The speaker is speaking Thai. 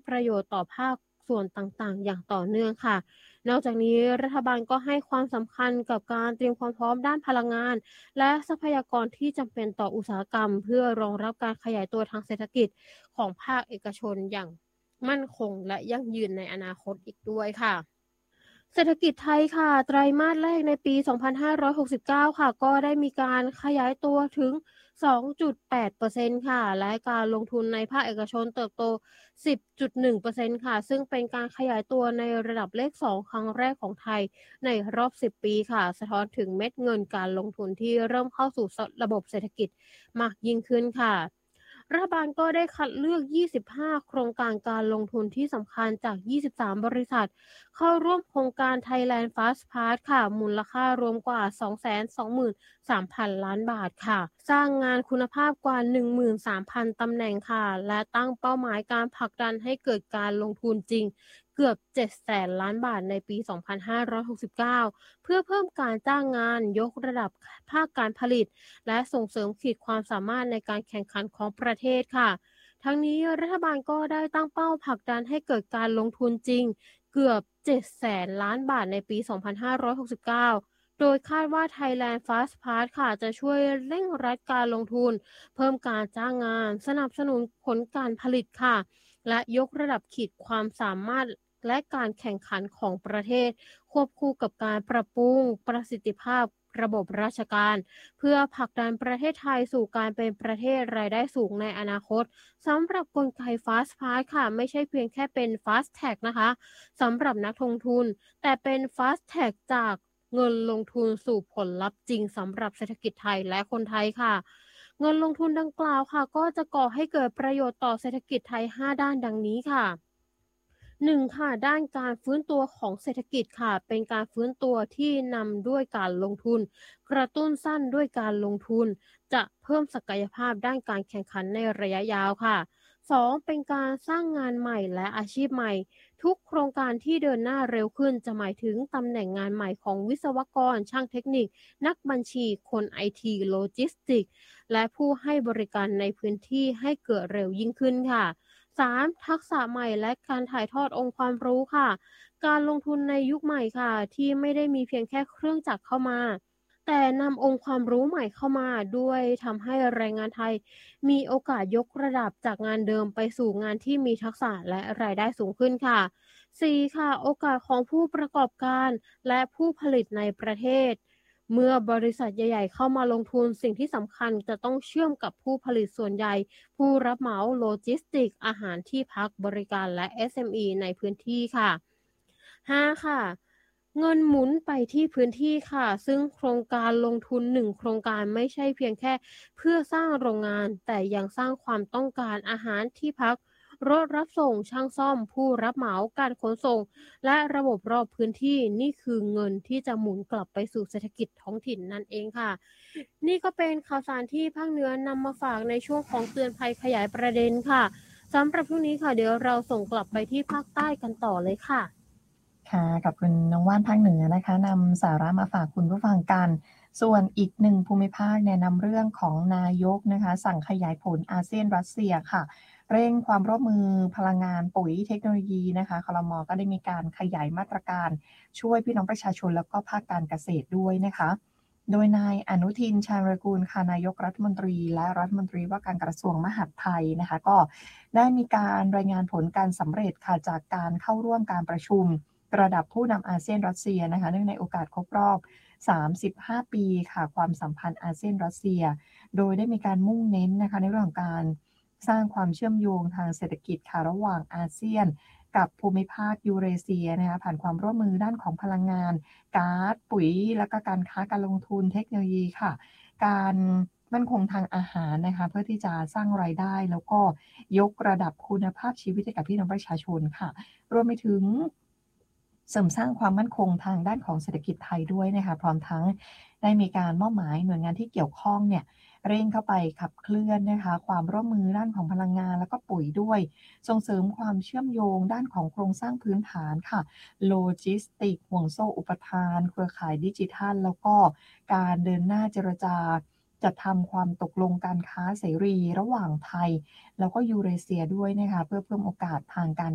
ประโยชน์ต่อภาคส่วนต่างๆอย่างต่อเนื่องค่ะนอกจากนี้รัฐบาลก็ให้ความสำคัญกับการเตรียมความพร้อมด้านพลังงานและทรัพยากรที่จำเป็นต่ออุตสาหกรรมเพื่อรองรับการขยายตัวทางเศรษฐกิจของภาคเอกชนอย่างมั่นคงและยั่งยืนในอนาคตอีกด้วยค่ะ เศรษฐกิจไทยค่ะไตรมาสแรกในปี 2569 ค่ะก็ได้มีการขยายตัวถึง 2.8%ค่ะและการลงทุนในภาคเอกชนเติบโต 10.1%ค่ะซึ่งเป็นการขยายตัวในระดับเลข 2 ครั้งแรกของไทยในรอบ 10 ปีค่ะสะท้อนถึงเม็ดเงินการลงทุนที่เริ่มเข้าสู่ระบบเศรษฐกิจมากยิ่งขึ้นค่ะ รัฐบาลก็ได้คัดเลือก 25 โครงการการลงทุนที่สำคัญจาก 23 บริษัท เข้าร่วมโครงการ Thailand Fast Path ค่ะ มูลค่ารวมกว่า 223,000 ล้านบาทค่ะ สร้างงานคุณภาพกว่า 13,000 ตำแหน่งค่ะ และตั้งเป้าหมายการผลักดันให้เกิดการลงทุนจริง เกือบ 700,000 ล้านบาทในปี 2569 เพื่อเพิ่มการจ้างงาน ยกระดับภาคการผลิต และส่งเสริมขีดความสามารถในการแข่งขันของประเทศค่ะ ทั้งนี้รัฐบาลก็ได้ตั้งเป้าผลักดันให้เกิดการลงทุนจริงเกือบ 700,000 ล้านบาทในปี 2569 โดยคาดว่า Thailand Fast Path ค่ะจะช่วยเร่งรัดการลงทุน เพิ่มการจ้างงาน สนับสนุนผลการผลิตค่ะ และยกระดับขีดความสามารถและการแข่งขันของประเทศควบคู่กับการปรับปรุงประสิทธิภาพระบบราชการเพื่อผลักดันประเทศไทยสู่การเป็นประเทศรายได้สูงในอนาคตสำหรับกลไก Fast Path ค่ะไม่ใช่เพียงแค่เป็น Fast Tag นะคะสำหรับนักลงทุนแต่เป็น Fast Tag จากเงินลงทุนสู่ผลลัพธ์จริงสำหรับเศรษฐกิจไทยและคนไทยค่ะ เงินลงทุนดังกล่าวค่ะก็จะก่อให้เกิดประโยชน์ต่อเศรษฐกิจไทย5ด้านดังนี้ค่ะ1ค่ะด้านการฟื้นตัวของเศรษฐกิจค่ะเป็นการฟื้นตัวที่นำด้วยการลงทุนกระตุ้นสั้นด้วยการลงทุนจะเพิ่มศักยภาพด้านการแข่งขันในระยะยาวค่ะ2เป็นการสร้างงานใหม่และอาชีพใหม่ทุกโครงการที่เดินหน้าเร็วขึ้นจะหมายถึงตำแหน่งงานใหม่ของวิศวกรช่างเทคนิคนักบัญชีคนไอทีโลจิสติก และผู้ให้บริการในพื้นที่ให้เกิดเร็วยิ่งขึ้นค่ะ 3. ทักษะใหม่และการถ่ายทอดองค์ความรู้ค่ะ การลงทุนในยุคใหม่ค่ะที่ไม่ได้มีเพียงแค่เครื่องจักรเข้ามาแต่นำองค์ความรู้ใหม่เข้ามาด้วยทำให้แรงงานไทยมีโอกาสยกระดับจากงานเดิมไปสู่งานที่มีทักษะและรายได้สูงขึ้นค่ะ 4. ค่ะโอกาสของผู้ประกอบการและผู้ผลิตในประเทศ เมื่อบริษัทใหญ่ๆเข้ามาลงทุนสิ่งที่สำคัญจะต้องเชื่อมกับผู้ผลิตส่วนใหญ่ผู้รับเหมาโลจิสติกอาหารที่พักบริการและ SME ในพื้นที่ค่ะ 5. ค่ะเงินหมุนไปที่พื้นที่ค่ะซึ่งโครงการลงทุน1โครงการไม่ใช่เพียงแค่เพื่อสร้างโรงงานแต่ยังสร้างความต้องการอาหารที่พักรถรับส่งช่างซ่อมผู้รับเหมาการขนส่งและระบบรอบพื้นที่นี่คือเงินที่จะหมุนกลับไปสู่เศรษฐกิจท้องถิ่นนั่นเองค่ะนี่ก็เป็นข่าวสารที่ภาคเหนือนำมาฝากในช่วงของเตือนภัยขยายประเด็นค่ะสำหรับช่วงนี้ค่ะเดี๋ยวเราส่งกลับไปที่ภาคใต้กันต่อเลยค่ะค่ะขอบคุณน้องว่านภาคเหนือนะคะนำสาระมาฝากคุณผู้ฟังกันส่วนอีกหนึ่งภูมิภาคเนี่ยนำเรื่องของนายกนะคะสั่งขยายผลอาเซียนรัสเซียค่ะเร่งความร่วมมือพลังงานปุ๋ยเทคโนโลยีนะคะครม.ก็ได้มีการขยายมาตรการช่วยพี่น้องประชาชนแล้วก็ภาคการเกษตรด้วยนะคะโดยนายอนุทินชาญวิรากูลค่ะนายกรัฐมนตรีและรัฐมนตรีว่าการกระทรวงมหาดไทยนะคะก็ได้มีการรายงานผลการสำเร็จค่ะจากการเข้าร่วมการประชุมระดับผู้นำอาเซียนรัสเซียนะคะเนื่องในโอกาสครบรอบ35ปีค่ะความสัมพันธ์อาเซียนรัสเซียโดยได้มีการมุ่งเน้นนะคะในเรื่องของการสร้างความเชื่อมโยงทางเศรษฐกิจค่ะระหว่างอาเซียนกับภูมิภาคยูเรเซียนะคะผ่านความร่วมมือด้านของพลังงานก๊าซปุ๋ยและก็การค้าการลงทุนเทคโนโลยีค่ะการมั่นคงทางอาหารนะคะเพื่อที่จะสร้างรายได้แล้วก็ยกระดับคุณภาพชีวิตให้กับพี่น้องประชาชนค่ะรวมไปถึงเสริมสร้างความมั่นคงทางด้านของเศรษฐกิจไทยด้วยนะคะพร้อมทั้งได้มีการมอบหมายหน่วยงานที่เกี่ยวข้องเนี่ยเร่งเข้าไปขับเคลื่อนนะคะความร่วมมือด้านของพลังงานแล้วก็ปุ๋ยด้วยส่งเสริมความเชื่อมโยงด้านของโครงสร้างพื้นฐานค่ะโลจิสติกห่วงโซ่อุปทานเครือข่ายดิจิทัลแล้วก็การเดินหน้าเจรจาจัดทำความตกลงการค้าเสรีระหว่างไทยแล้วก็ยูเรเซียด้วยนะคะเพื่อเพิ่มโอกาสทางการ